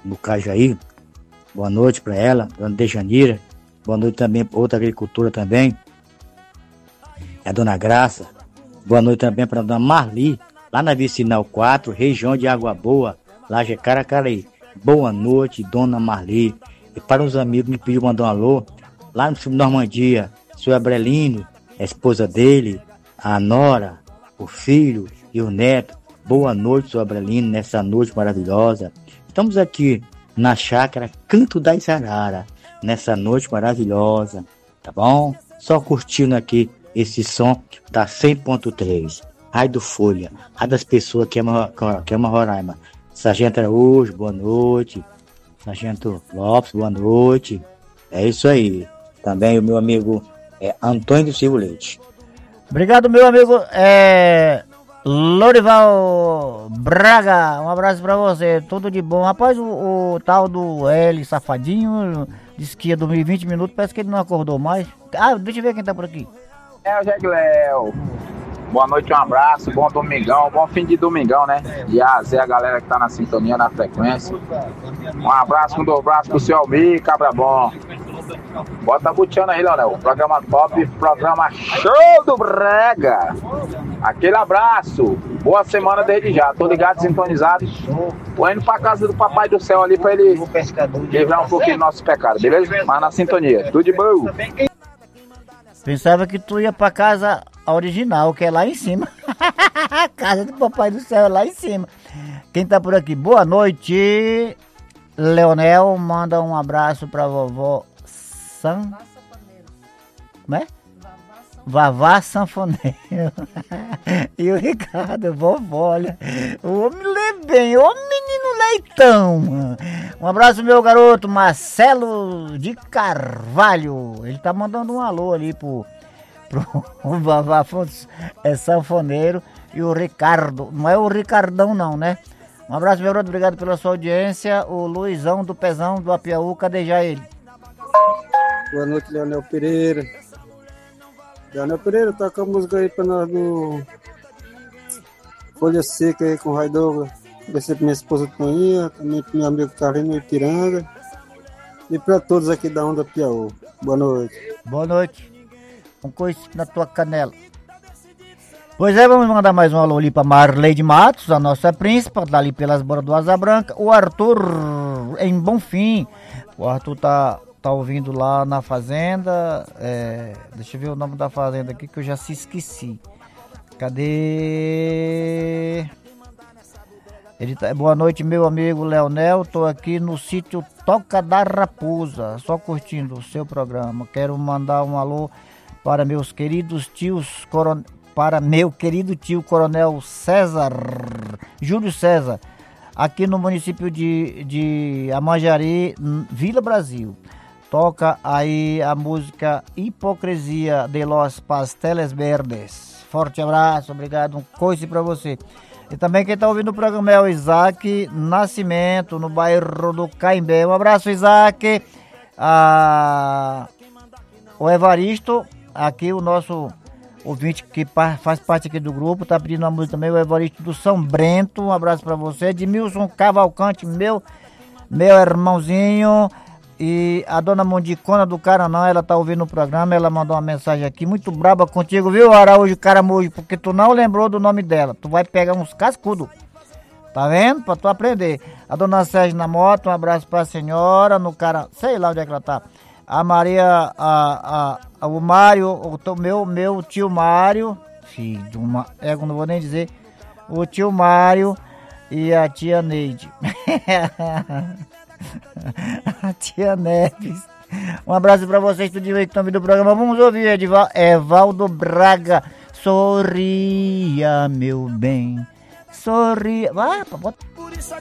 no Cajaí. Boa noite para ela, dona Dejanira. Boa noite também para outra agricultora também, a dona Graça. Boa noite também para a dona Marli, lá na Vicinal 4, região de Água Boa, lá de Caracaraí. Boa noite, dona Marli. E para os amigos que me pediram mandar um alô, lá no Sul Normandia, seu Abrelino, a esposa dele, a nora, o filho e o neto. Boa noite, seu Abrelino, nessa noite maravilhosa. Estamos aqui na chácara Canto da Isarara, nessa noite maravilhosa, tá bom? Só curtindo aqui esse som da 100.3, Rádio Folha, a das pessoas que ama Roraima. Sargento Araújo, boa noite. Sargento Lopes, boa noite. É isso aí. Também o meu amigo Antônio do Silva Leite. Obrigado, meu amigo Lorival Braga, um abraço pra você, tudo de bom. Rapaz, o tal do L Safadinho disse que ia dormir 20 minutos, parece que ele não acordou mais. Ah, deixa eu ver quem tá por aqui. É o Zé Léo. Boa noite, um abraço, bom domingão, bom fim de domingão, né? E a Zé, a galera que tá na sintonia, na frequência. Um abraço, um abraço pro seu Almir, cabra bom. Bota butiando aí, Leonel. Programa top, programa show do Brega. Aquele abraço. Boa semana desde já. Tô ligado, sintonizado. Tô indo pra casa do Papai do Céu ali pra ele livrar um pouquinho do nosso pecado, beleza? Mas na sintonia. Tudo de bom. Pensava que tu ia pra casa original, que é lá em cima. A casa do Papai do Céu é lá em cima. Quem tá por aqui? Boa noite, Leonel. Manda um abraço pra vovó Como é? Vavá Sanfoneiro. E o Ricardo, vovó, olha. O homem lê bem, o menino leitão. Um abraço, meu garoto Marcelo de Carvalho. Ele tá mandando um alô ali pro Vavá Sanfoneiro e o Ricardo. Não é o Ricardão não, né? Um abraço, meu garoto, obrigado pela sua audiência. O Luizão do Pezão do Apiaú, cadê já ele? Boa noite, Leonel Pereira. Leonel Pereira, toca a música aí pra nós no Folha Seca aí com o Raidoga. Agradecer pra minha esposa Toninha, também pro meu amigo Carlinhos Ipiranga e pra todos aqui da Onda Piauí. Boa noite. Boa noite. Um coice na tua canela. Pois é, vamos mandar mais um alô ali pra Marleide Matos, a nossa príncipa, dali pelas bordas do Asa Branca. O Arthur em Bonfim. O Arthur tá ouvindo lá na fazenda. Deixa eu ver o nome da fazenda aqui que eu já se esqueci. Cadê? Boa noite, meu amigo Leonel. Tô aqui no sítio Toca da Raposa, só curtindo o seu programa. Quero mandar um alô para meus queridos tios, para meu querido tio Coronel Júlio César, aqui no município de Amanjari, Vila Brasil. Toca aí a música Hipocrisia de los Pasteles Verdes. Forte abraço, obrigado, um coice pra você. E também quem tá ouvindo o programa é o Isaac Nascimento, no bairro do Caimbé. Um abraço, Isaac. O Evaristo, aqui o nosso ouvinte que faz parte aqui do grupo, tá pedindo uma música também, o Evaristo do São Brento. Um abraço pra você. Edmilson Cavalcante, meu irmãozinho. E a dona Mondicona do Caranã, ela tá ouvindo o programa, ela mandou uma mensagem aqui, muito braba contigo, viu, Araújo Caramujo, porque tu não lembrou do nome dela, tu vai pegar uns cascudos, tá vendo? Pra tu aprender. A dona Sérgio na moto, um abraço pra senhora, no cara, sei lá onde é que ela tá. A Maria, o Mário, meu tio Mário, filho de uma, não vou nem dizer, o tio Mário e a tia Neide. A tia Neves. Um abraço pra vocês, tudo aí que estão vindo do programa. Vamos ouvir Evaldo Braga. Sorria, meu bem. Sorria. Bota.